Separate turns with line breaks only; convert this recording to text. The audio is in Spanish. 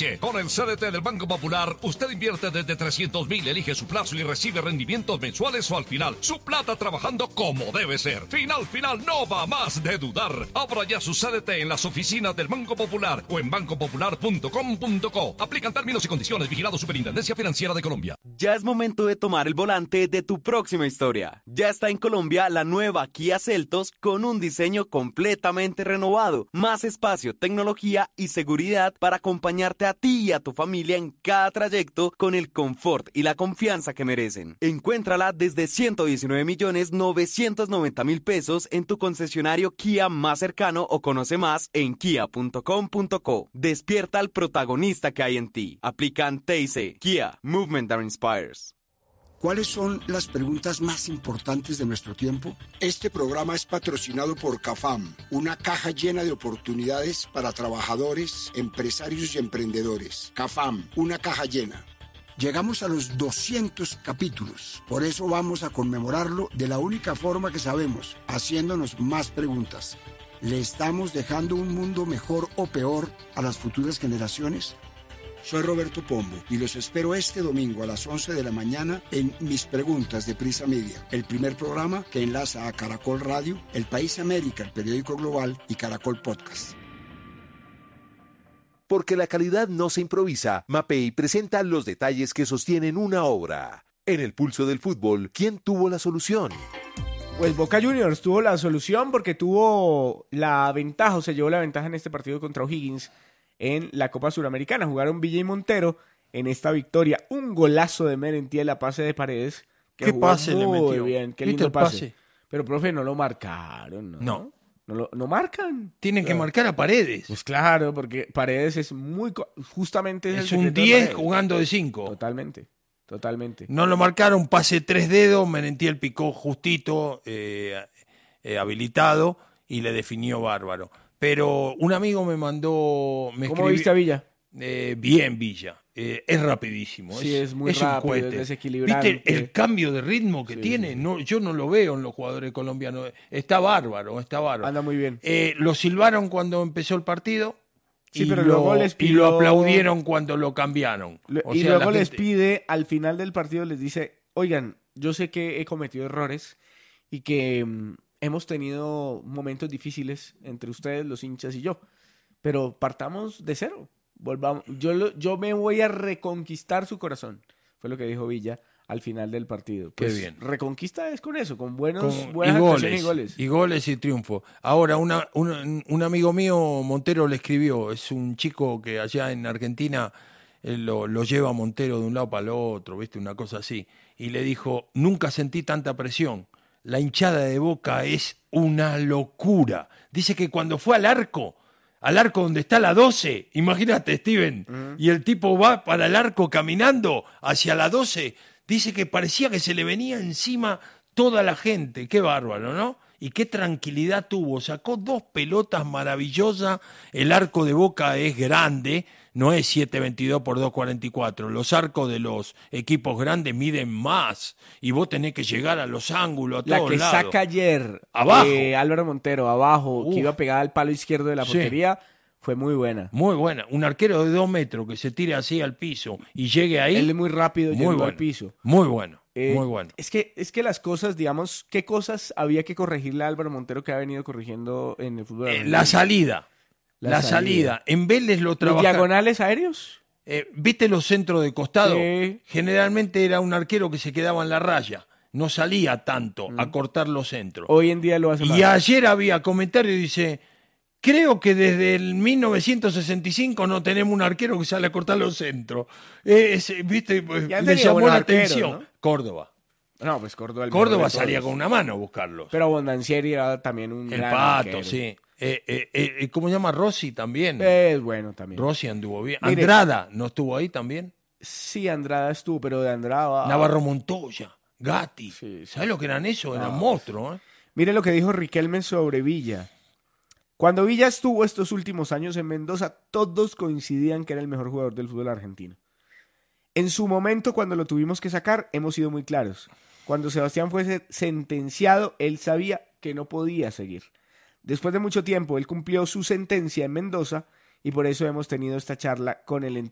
aproveche. Con el CDT del Banco Popular, usted invierte desde 300,000, elige su plazo y recibe rendimientos mensuales o al final. Su plata trabajando como debe ser. Final, no va más de dudar. Abra ya su CDT en las oficinas del Banco Popular o en bancopopular.com.co. Aplican términos y condiciones. Vigilado Superintendencia Financiera de Colombia.
Ya es momento de tomar el volante de tu próxima historia. Ya está en Colombia la nueva Kia Seltos con un diseño completamente renovado, más espacio, tecnología y seguridad para acompañarte a ti y a tu familia en cada trayecto con el confort y la confianza que merecen. Encuéntrala desde 119.990.000 pesos en tu concesionario Kia más cercano o conoce más en kia.com.co. Despierta al protagonista que hay en ti. Aplican TIC. Kia, Movement that Inspires.
¿Cuáles son las preguntas más importantes de nuestro tiempo? Este programa es patrocinado por CAFAM, una caja llena de oportunidades para trabajadores, empresarios y emprendedores. CAFAM, una caja llena. Llegamos a los 200 capítulos, por eso vamos a conmemorarlo de la única forma que sabemos, haciéndonos más preguntas. ¿Le estamos dejando un mundo mejor o peor a las futuras generaciones? Soy Roberto Pombo y los espero este domingo a las 11 de la mañana en Mis Preguntas de Prisa Media, el primer programa que enlaza a Caracol Radio, El País América, el periódico global y Caracol Podcast.
Porque la calidad no se improvisa, Mapei presenta los detalles que sostienen una obra. En el pulso del fútbol, ¿quién tuvo la solución?
Pues Boca Juniors tuvo la solución porque tuvo la ventaja, o se llevó la ventaja en este partido contra O'Higgins en la Copa Suramericana. Jugaron Villa y Montero en esta victoria. Un golazo de Merentiel a pase de Paredes.
¿Qué pase le metió?
Muy bien, qué lindo pase. Pero, profe, no lo marcaron, ¿no? No marcan.
Tienen que marcar a Paredes.
Pues claro, porque Paredes es muy... Justamente
es un 10 jugando de 5.
Totalmente.
No lo marcaron, pase 3 dedos, Merentiel picó justito, habilitado, y le definió bárbaro. Pero un amigo me mandó...
¿Cómo viste a Villa?
Bien, Villa. Es rapidísimo.
Sí, es muy rápido, es desequilibrante.
¿Viste el cambio de ritmo que tiene? Sí. No, yo no lo veo en los jugadores colombianos. Está bárbaro.
Anda muy bien.
Lo silbaron cuando empezó el partido.
Sí, pero luego les pidió...
Y lo aplaudieron cuando lo cambiaron.
Luego les pide, al final del partido les dice, oigan, yo sé que he cometido errores y que... hemos tenido momentos difíciles entre ustedes, los hinchas y yo, pero partamos de cero. Volvamos. Yo me voy a reconquistar su corazón, fue lo que dijo Villa al final del partido. Pues,
qué bien.
Reconquista es con eso, con buenas actuaciones y goles.
Y goles y triunfo. Ahora, un amigo mío, Montero, le escribió, es un chico que allá en Argentina lo lleva Montero de un lado para el otro, ¿viste? Una cosa así. Y le dijo, nunca sentí tanta presión. La hinchada de Boca es una locura. Dice que cuando fue al arco donde está la 12, imagínate, Steven, y el tipo va para el arco caminando hacia la 12, dice que parecía que se le venía encima toda la gente. Qué bárbaro, ¿no? Y qué tranquilidad tuvo. Sacó 2 pelotas maravillosas. El arco de Boca es grande, no es 7.22 por 2.44. Los arcos de los equipos grandes miden más. Y vos tenés que llegar a los ángulos, a todos lados.
La que saca ayer
abajo.
Álvaro Montero, abajo, que iba pegada al palo izquierdo de la portería, fue muy buena.
Muy buena. Un arquero de 2 metros que se tire así al piso y llegue ahí.
Él es muy rápido yendo al piso.
Muy bueno. Muy bueno.
Es que las cosas, digamos, ¿qué cosas había que corregirle a Álvaro Montero que ha venido corrigiendo en el fútbol?
La salida. La salida. En Vélez lo trabajaron.
¿Los diagonales aéreos?
¿Viste los centros de costado?
Sí.
Generalmente era un arquero que se quedaba en la raya. No salía tanto a cortar los centros.
Hoy en día lo hace más.
Y ayer había comentarios y dice... Creo que desde el 1965 no tenemos un arquero que sale a cortar los centros. ¿Viste? Le llamó la atención. ¿No? Córdoba.
No, pues Córdoba.
Córdoba salía con una mano a buscarlos.
Pero Bondancieri era también un
El
gran
Pato,
arquero.
sí. ¿Cómo se llama? Rossi también.
Es bueno también.
Rossi anduvo bien. Mire, Andrada, ¿no estuvo ahí también?
Sí, Andrada estuvo, pero de Andrada...
Navarro Montoya, Gatti.
Sí.
¿Sabes lo que eran esos? Eran monstruos.
Mire lo que dijo Riquelme sobre Villa. Cuando Villa estuvo estos últimos años en Mendoza, todos coincidían que era el mejor jugador del fútbol argentino. En su momento, cuando lo tuvimos que sacar, hemos sido muy claros. Cuando Sebastián fue sentenciado, él sabía que no podía seguir. Después de mucho tiempo, él cumplió su sentencia en Mendoza y por eso hemos tenido esta charla con el